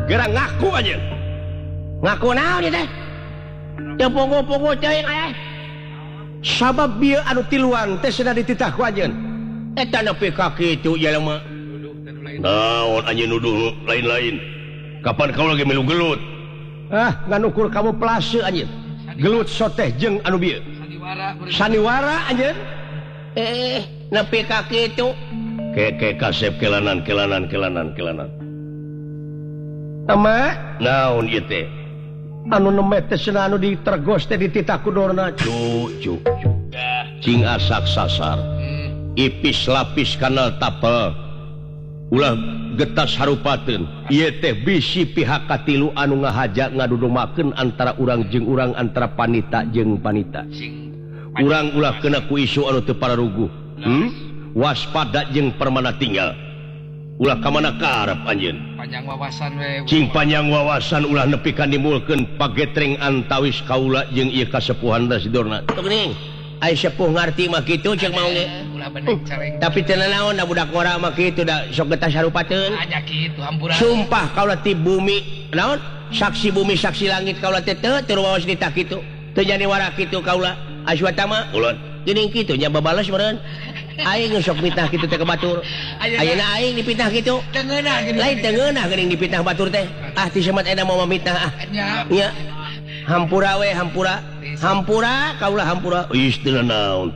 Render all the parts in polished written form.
gerang ngaku aja ngaku naon ieu teh teu pogo-pogo ceuing aya sabab bieu anu tiluan teh cenah dititah ku anjeun eta nepi ka kitu jelema naon anjeun nuduh lain-lain kapan kau lagi melu gelut ngan ukur kamu plase anjeun gelut soteh jeung anu bieu sandiwara anjeun nepi ka kitu ke kasep kelanan ama naon ieu teh anu nemet teh cenah anu ditergos teh dititah ku dorna cu cing asak sasar ipis lapis kanal tapel ulah getas harupateun ieu teh bisi pihak katilu anu ngahaja ngadudumakeun antara urang jeung urang antara panita jeung panita urang ulah kena ku isu anu teu pararuguh waspada jeung permana tinggal ulah ka mana karep anjeun panjang wawasan we cing panjang wawasan ulah nepi ka nimulkeun pagetreng antawis kaula jeung ieu kasepuhan dasidorna teu geuning ai sepuh ngarti mah kitu ceuk mau ge tapi teu naon da budak ngora mah kitu da sok getas harupateun aja kitu hampura sumpah kaula ti bumi naon saksi bumi saksi langit kaula teh teu waos ditah kitu teu jadi wara kitu kaula aswatama ulun geuning kitu nya babales meureun aing sok pitah kitu teh ke batur ayeuna aing dipitah kitu tengeunah geuning lain tengeunah geuning dipitah batur teh ti semat eta mau mitah nya hampura we hampura kaula hampura iis teu naon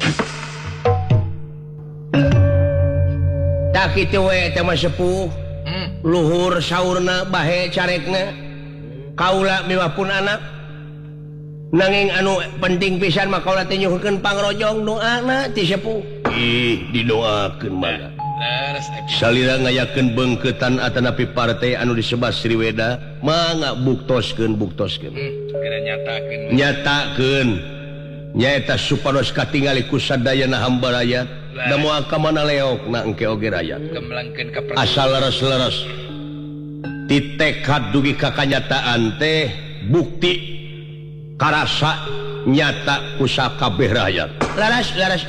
tah kitu we eta mah sepuh luhur saurna bahe carekna kaula miwahpun anak nanging anu penting pisan mah kaula teh nyuhkeun pangrojong doana ti sepuh didoakeun mangga salira ngayakeun beungkeutan atanapi partai anu disebat Sriweda mangga buktoskeun nyatakeun nyaeta supados katingali ku sadayana hamba rakyat da moal ka mana leokna engke oge rakyat asal leres-leres ti tekad dugi ka kanyataan teh bukti karasa nyata ku sakabeh rakyat laras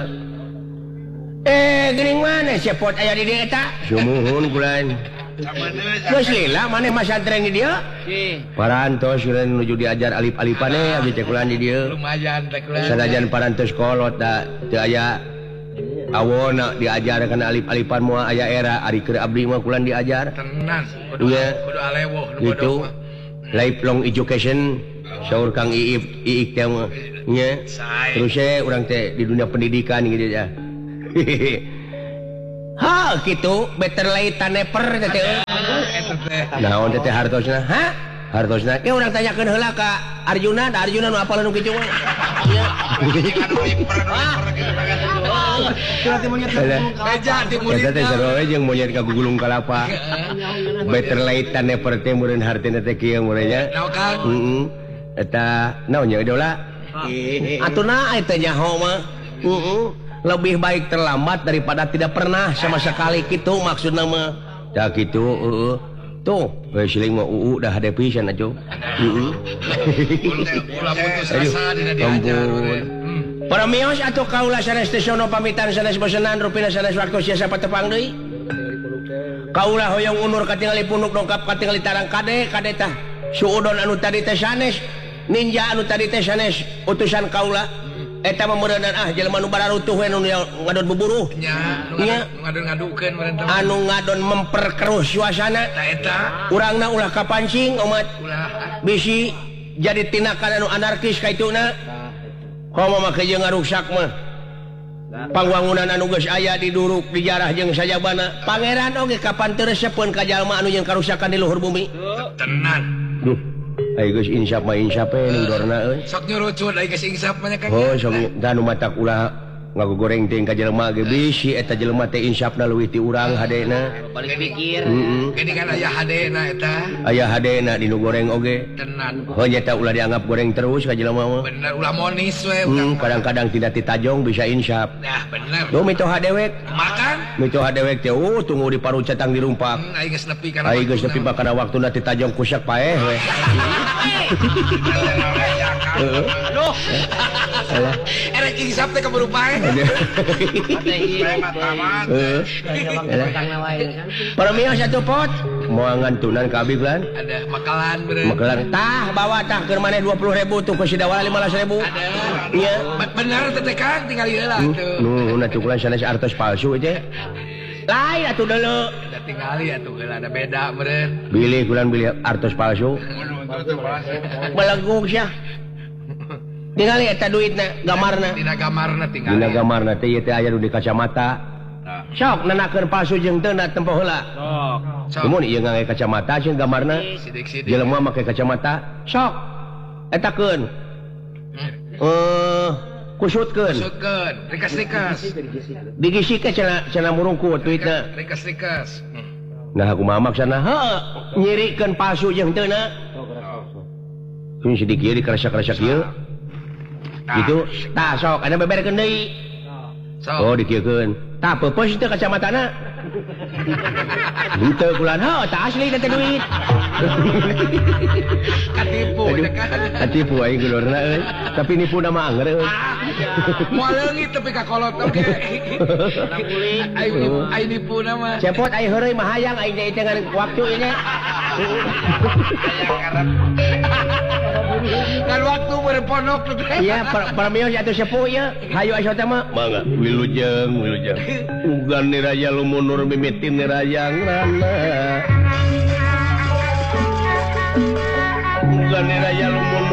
geuning maneh cepot aya di dieu eta sumuhun kulan geus lila maneh mah santren di dieu parantos kulan nuju diajar alif-alifane abdi teh kulan di dieu lumayan teh kulan sanajan parantos kolot da teu aya awona diajarkeun alif-alifan moal aya era ari keur abdi mah kulan diajar tenan kudu alewuh gitu lifelong education saur Kang Iik teh nya terus urang teh di dunia pendidikan gitu ya ha gitu better late than never teh naon teh hartosna hartosna ke urang tanyakeun heula ka Arjuna da Arjuna nu apal nu kitu mah eta teh saroe jeung monyet ka gugulung kalapa better late than never teh meureun hartina teh kieu meureun nya eta naon nya idola atuna eta nyaho mah lebih baik terlambat daripada tidak pernah sama sekali gitu maksudna mah da kitu tuh siling mah dah hade pisan atuh ulah putus asa dina diajar para mios atuh kaula sanes teh sono pamitan sanes bosenan rupina sanes waktu sia patepang deui kaula hoyong undur katingali punuk dongkap katingali tarang kade tah suudon anu tadi teh sanes ninja anu tadi teh sanes utusan kaula eta mah meureunan jelema nu bararutuh we nu ngadon buburuh nya ngadon-ngadukeun meureun anu ngadon memperkeruh suasana ta eta urangna ulah kapancing umat ulah bisi jadi tindakan anu anarkis kaituna komo make jeung ngarusak mah pangwangunan anu geus aya di duruk di jarah jeung sajabana pangeran oge kapan teu resepkeun ka jalma anu jeung karusakan di luhur bumi tenan duh ai geus insaf mah insaf ning dorna euy sok nyurucut ai geus insaf mah nya Kang oh sok danu matak ulah ngagoreng teh ka jelema ge bisi eta jelema teh insafna leuwih ti urang hadena balik pikir gini kan aya hadena eta aya hadena dinu goreng oge tenan oh nya eta ulah dianggap goreng terus ka jelema mah bener ulah monis we kadang-kadang tidak ditajong bisa insaf nah bener do mito hadewek makan mito hadewek teh tunggu di paru catang dirumpak ai geus nepi kana waktuna ditajong kusak paeh we aduh erek insaf teh kaburu paeh para mios satu pot mau ngantunan kabiglan ada makalan tah bawa tah ke mana 20.000 tuh ke Sidawala 15.000 ada iya benar teh Kang tinggal ieu lah tuh nu tukulan sanes artos palsu aja lain atuh dulu ada tinggali atuh geula ada beda meureun bilih artos palsu belegug sia tinggali eta duitna gamarna dina gamarna tinggali dina gamarna teh ieu teh aya di kacamata sok nanakeun palsu jeung teu na tempo heula sok mun ieu ngangge kacamata jeung gamarna sidik-sidik jelema make kacamata sok etakeun kusutkeun rikas digisikeun cenah murungkut duitna rikas nah kumaha maksana nyirikeun palsu jeung teu na sing sedikit dikerasa-kerasa kieu gitu tah sok aya beberekeun deui oh dikieukeun tah peupeuh teh kacamatana henteu kulan tah asli teh duit katipu aing gulurna euy tapi nipu na mah anger euy moal leungit tapi ka kolot oge aing nipu na mah cepot aing heureuy mah hayang aing teh ngan waktu ieu kan waktu berpondok tuh iya paramios atuh sepuh ieu hayu asa teh mah mangga wilujeng ugan ni raya lumunur mimitin ni rayang rana ugan ni raya lumunur